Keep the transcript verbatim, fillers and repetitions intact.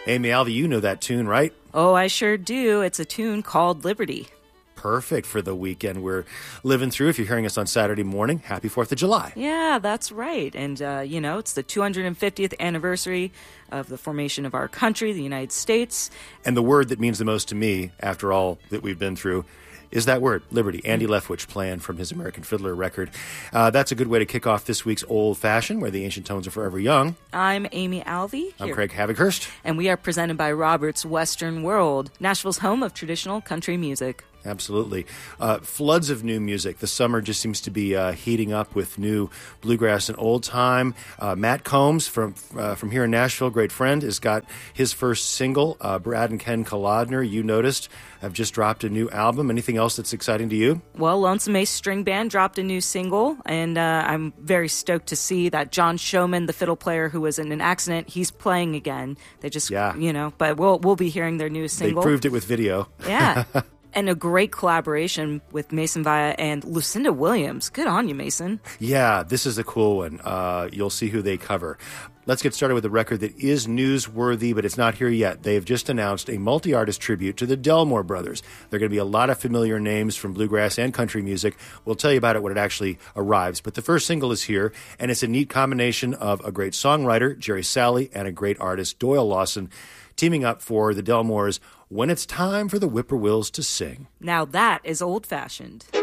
Amy Alvey, you know that tune, right? Oh, I sure do. It's a tune called Liberty. Perfect for the weekend we're living through. If you're hearing us on Saturday morning, happy fourth of July. Yeah, that's right. And, uh, you know, it's the two hundred fiftieth anniversary of the formation of our country, the United States. And the word that means the most to me, after all that we've been through, is that word, liberty. Andy Leftwich playing from his American Fiddler record. Uh, that's a good way to kick off this week's Old Fashioned, where the ancient tones are forever young. I'm Amy Alvey. I'm here. Craig Havighurst. And we are presented by Robert's Western World, Nashville's home of traditional country music. Absolutely. Uh, floods of new music. The summer just seems to be uh, heating up with new bluegrass and old time. Uh, Matt Combs from uh, from here in Nashville, great friend, has got his first single. Uh, Brad and Ken Kolodner, you noticed, have just dropped a new album. Anything else that's exciting to you? Well, Lonesome Ace String Band dropped a new single, and uh, I'm very stoked to see that John Showman, the fiddle player who was in an accident, he's playing again. They just, yeah. you know, but we'll we'll be hearing their new single. They proved it with video. Yeah. And a great collaboration with Mason Via and Lucinda Williams. Good on you, Mason. Yeah, this is a cool one. Uh, you'll see who they cover. Let's get started with a record that is newsworthy, but it's not here yet. They have just announced a multi-artist tribute to the Delmore Brothers. There are going to be a lot of familiar names from bluegrass and country music. We'll tell you about it when it actually arrives. But the first single is here, and it's a neat combination of a great songwriter, Jerry Salley, and a great artist, Doyle Lawson, teaming up for the Delmores' When It's Time for the Whippoorwills to Sing. Now that is old-fashioned.